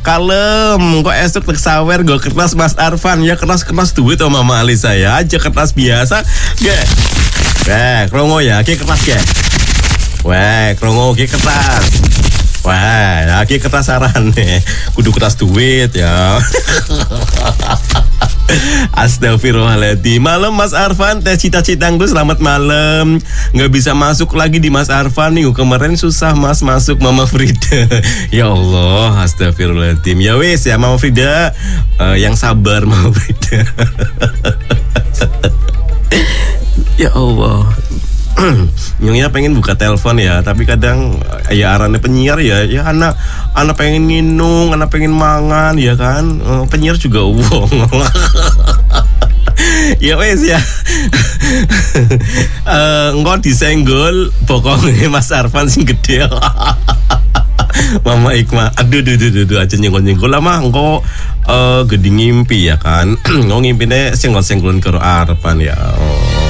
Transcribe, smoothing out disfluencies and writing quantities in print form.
Kalem, kok esok tek sawer gue kertas Mas Arfan. Ya kertas duit sama Mama Alisa ya aja, kertas biasa. Krongo ya, ki kertas ge. Krongo ki kertas. Ki kertas sarane. Kudu kertas duit ya. Astagfirullahaladzim. Malam Mas Arfan, teh cita-cita gue selamat malam. Nggak bisa masuk lagi di Mas Arfan nih. Kemarin susah Mas masuk Mama Frida. Ya Allah, astagfirullahaladzim. Ya wes ya Mama Frida, yang sabar Mama Frida. Ya Allah. Nyonya pengen buka telepon ya, tapi kadang ya arane penyiar ya anak pengen nginung, anak pengen mangan ya kan, penyiar juga uang. Ya wes ya. Engkau disenggol pokoknya Mas Arfan sing gede. Mama Ikma, aduh aja nyenggol lama engkau gede ngimpi ya kan. Engkau ngimpine senggol-senggolan karo Arfan ya.